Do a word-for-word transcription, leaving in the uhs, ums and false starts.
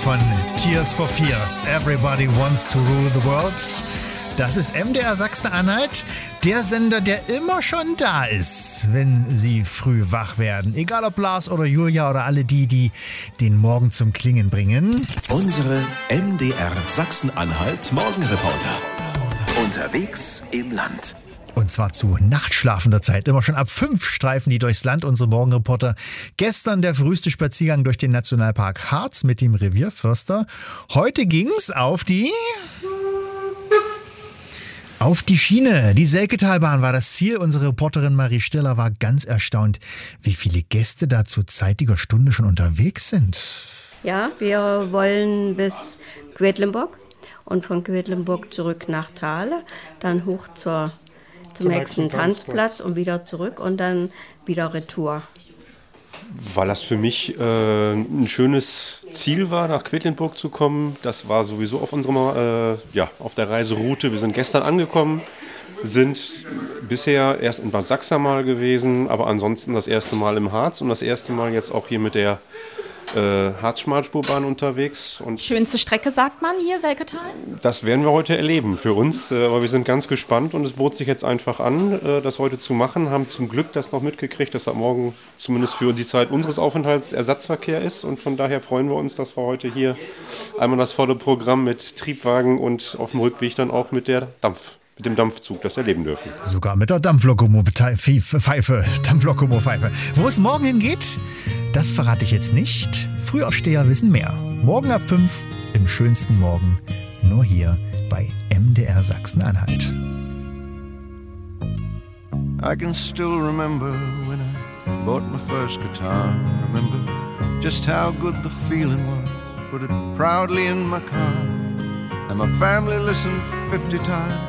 von Tears for Fears. Everybody wants to rule the world. Das ist M D R Sachsen-Anhalt, der Sender, der immer schon da ist, wenn Sie früh wach werden. Egal ob Lars oder Julia oder alle die, die den Morgen zum Klingen bringen. Unsere M D R Sachsen-Anhalt Morgenreporter. Unterwegs im Land. Und zwar zu nachtschlafender Zeit. Immer schon ab fünf streifen die durchs Land, unsere Morgenreporter. Gestern der früheste Spaziergang durch den Nationalpark Harz mit dem Revierförster. Heute ging's auf die... Auf die Schiene. Die Selketalbahn war das Ziel. Unsere Reporterin Marie Stiller war ganz erstaunt, wie viele Gäste da zu zeitiger Stunde schon unterwegs sind. Ja, wir wollen bis Quedlinburg und von Quedlinburg zurück nach Thale, dann hoch zur, zum, zum nächsten Tanzplatz und wieder zurück und dann wieder Retour. Weil das für mich äh, ein schönes Ziel war, nach Quedlinburg zu kommen. Das war sowieso auf unserer, äh, ja, auf der Reiseroute. Wir sind gestern angekommen, sind bisher erst in Bad Sachsa gewesen, aber ansonsten das erste Mal im Harz und das erste Mal jetzt auch hier mit der äh, Harz-Schmalspurbahn unterwegs. Und schönste Strecke, sagt man hier, Selketal? Das werden wir heute erleben für uns, äh, aber wir sind ganz gespannt und es bot sich jetzt einfach an, äh, das heute zu machen. Haben zum Glück das noch mitgekriegt, dass ab morgen zumindest für die Zeit unseres Aufenthalts Ersatzverkehr ist und von daher freuen wir uns, dass wir heute hier einmal das volle Programm mit Triebwagen und auf dem Rückweg dann auch mit der Dampf. Mit dem Dampfzug das erleben dürfen. Sogar mit der Dampflokomo-Pfeife. Dampflokomo-Pfeife. Wo es morgen hingeht, das verrate ich jetzt nicht. Frühaufsteher wissen mehr. Morgen ab fünf im schönsten Morgen. Nur hier bei M D R Sachsen-Anhalt. I can still remember when I bought my first guitar. Remember just how good the feeling was. Put it proudly in my car. And my family listened fifty times.